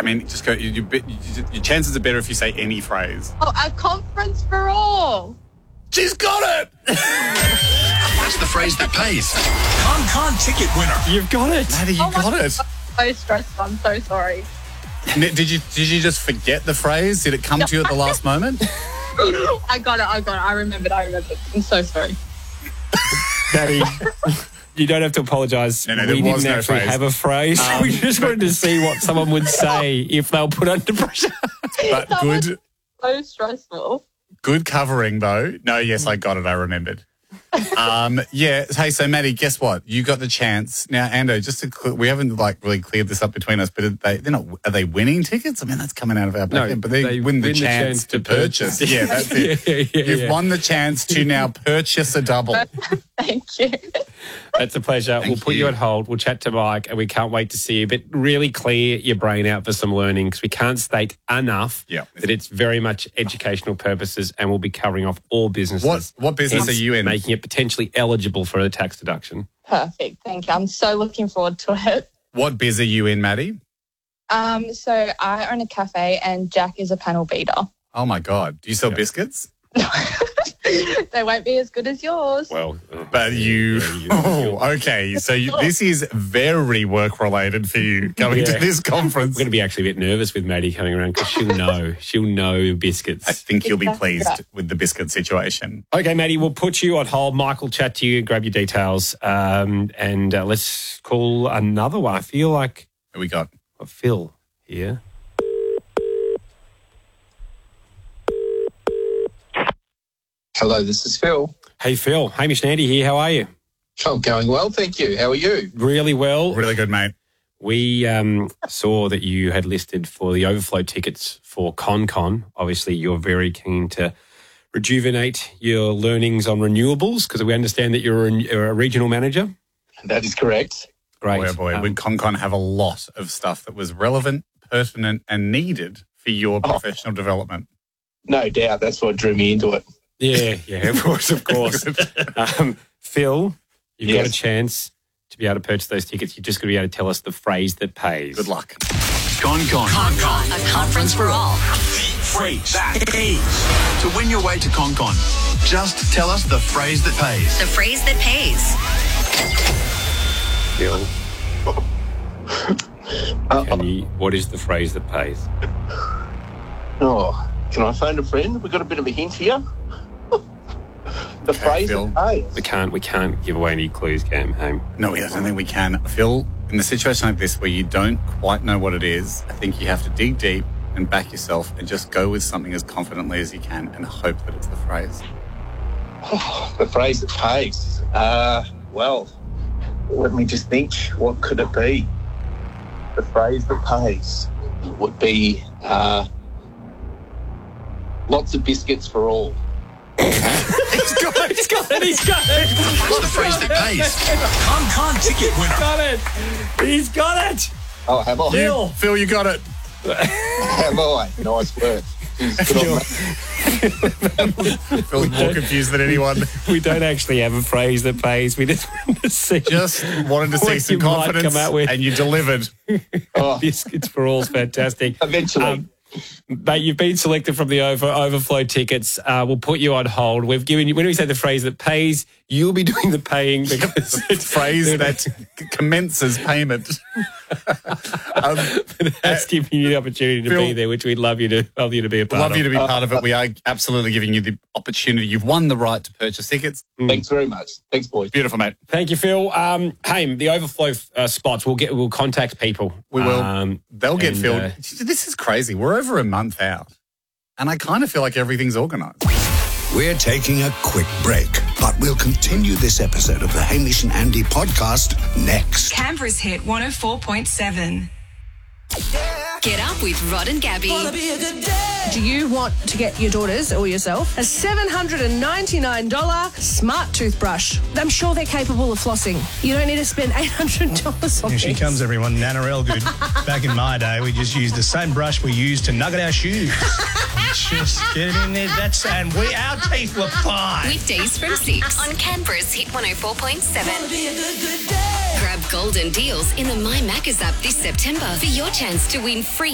mean, just go. Your chances are better if you say any phrase. Oh, a conference for all. She's got it! That's the phrase that pays. Con ticket winner. You've got it. Maddie, you got it. I'm so stressed. I'm so sorry. Did you just forget the phrase? Did it come to you at the last moment? I got it. I remembered. I'm so sorry. Maddie, you don't have to apologise. No, we there was didn't no actually phrase. have a phrase. We just wanted to see what someone would say if they were put under pressure. But That was good, so stressful. good covering though. No, yes, I got it. I remembered. Yeah. Hey, so Maddie, guess what? You got the chance now, Ando. Just to we haven't really cleared this up between us, but are they winning tickets? I mean, that's coming out of our back end, but they win the chance to purchase. Yeah, that's it. You've won the chance to now purchase a double. Thank you. It's a pleasure. We'll put you on hold. We'll chat to Mike, and we can't wait to see you. But really clear your brain out for some learning, because we can't state enough that it's very much educational purposes, and we'll be covering off all businesses. What business are you in? Making it potentially eligible for a tax deduction. Perfect. Thank you. I'm so looking forward to it. What biz are you in, Maddie? So I own a cafe and Jack is a panel beater. Oh my God! Do you sell biscuits? They won't be as good as yours. Well, But okay. So this is very work related for you coming to this conference. We're going to be actually a bit nervous with Maddie coming around because she'll know biscuits. I think you'll be pleased with the biscuit situation. Okay, Maddie, we'll put you on hold. Mike will chat to you, grab your details, and let's call another one. I feel like Who we got? Phil here. Hello, this is Phil. Hey, Phil. Hamish and Andy here. How are you? I'm going well, thank you. How are you? Really well. Really good, mate. We saw that you had listed for the overflow tickets for ConCon. Obviously, you're very keen to rejuvenate your learnings on renewables because we understand that you're a regional manager. That is correct. Great. Boy, oh boy. Would ConCon have a lot of stuff that was relevant, pertinent and needed for your professional development? No doubt. That's what drew me into it. Yeah, of course. Phil, you've got a chance to be able to purchase those tickets. You're just going to be able to tell us the phrase that pays. Good luck. ConCon. ConCon, a conference for all. The phrase that pays. To win your way to ConCon, just tell us the phrase that pays. The phrase that pays. Phil, what is the phrase that pays? Oh, can I phone a friend? We've got a bit of a hint here. The phrase Phil. that pays. We can't give away any clues, Cam. Home. No, I don't think we can. Phil, in a situation like this where you don't quite know what it is, I think you have to dig deep and back yourself and just go with something as confidently as you can and hope that it's the phrase. The phrase that pays. Well, let me just think. What could it be? The phrase that pays would be lots of biscuits for all. He's got it. That's the phrase that pays. Con ticket winner. He's got it. Oh, have I? Phil, you got it. Have I? Nice work. Good on me. Phil's more confused than anyone. We don't actually have a phrase that pays. We just wanted to see. Wanted to see what some you might confidence, come out with. and you delivered. Biscuits for all's fantastic. Eventually. Mate, you've been selected from the overflow tickets. We'll put you on hold. We've given you, when we say the phrase that pays, you'll be doing the paying because It's a phrase that commences payment. that's giving you the opportunity to Phil, be there, which we'd love you to be a part of. Love you to be part of it. We are absolutely giving you the opportunity. You've won the right to purchase tickets. Thanks very much. Thanks, boys. Beautiful, mate. Thank you, Phil. Hey, the overflow spots. We'll contact people. We will. They'll get and, filled. This is crazy. We're over a month out, and I kind of feel like everything's organised. We're taking a quick break, but we'll continue this episode of the Hamish and Andy podcast next. Canberra's hit 104.7. Get up with Rod and Gabby. Do you want to get your daughters or yourself a $799 smart toothbrush? I'm sure they're capable of flossing. You don't need to spend $800 on Here she this. comes, everyone. Nana Elgood. Back in my day, we just used the same brush we used to nugget our shoes. Just get it in there. And our teeth were fine. Weekdays from 6 on Canberra's hit 104.7. Grab golden deals in the My Maccas app this September for your chance to win free